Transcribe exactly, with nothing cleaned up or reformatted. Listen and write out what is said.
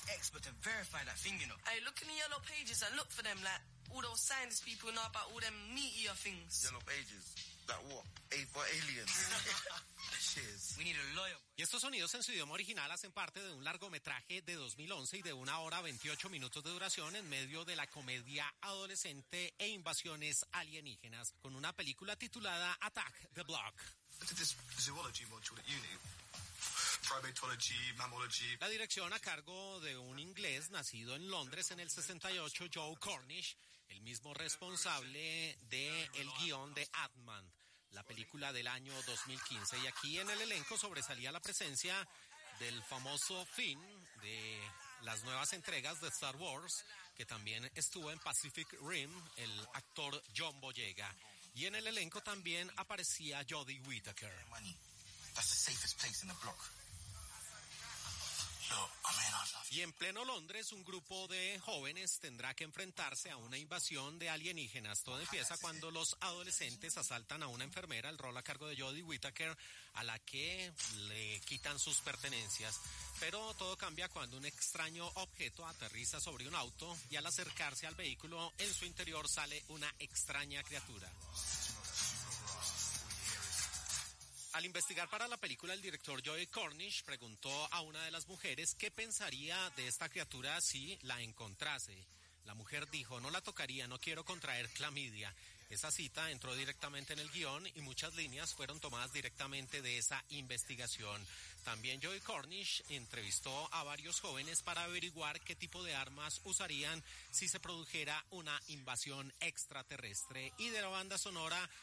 expert to verify that thing, you know. Hey, look in the yellow pages and look for them, like, all those scientist people know about all them meteor things. Yellow pages? Like what? A for aliens. Cheers. We need a lawyer. Y estos sonidos en su idioma original hacen parte de un largometraje de dos mil once y de una hora veintiocho minutos de duración en medio de la comedia adolescente e invasiones alienígenas, con una película titulada Attack the Block. La dirección a cargo de un inglés nacido en Londres en el sesenta y ocho, Joe Cornish, el mismo responsable del guión de Ant-Man, la película del año dos mil quince. Y aquí en el elenco sobresalía la presencia del famoso Finn de las nuevas entregas de Star Wars, que también estuvo en Pacific Rim, el actor John Boyega. Y en el elenco también aparecía Jodie Whittaker. Y en pleno Londres, un grupo de jóvenes tendrá que enfrentarse a una invasión de alienígenas. Todo empieza cuando los adolescentes asaltan a una enfermera, el rol a cargo de Jodie Whittaker, a la que le quitan sus pertenencias. Pero todo cambia cuando un extraño objeto aterriza sobre un auto y al acercarse al vehículo, en su interior sale una extraña criatura. Al investigar para la película, el director Joe Cornish preguntó a una de las mujeres qué pensaría de esta criatura si la encontrase. La mujer dijo: no la tocaría, no quiero contraer clamidia. Esa cita entró directamente en el guión y muchas líneas fueron tomadas directamente de esa investigación. También Joe Cornish entrevistó a varios jóvenes para averiguar qué tipo de armas usarían si se produjera una invasión extraterrestre. Y de la banda sonora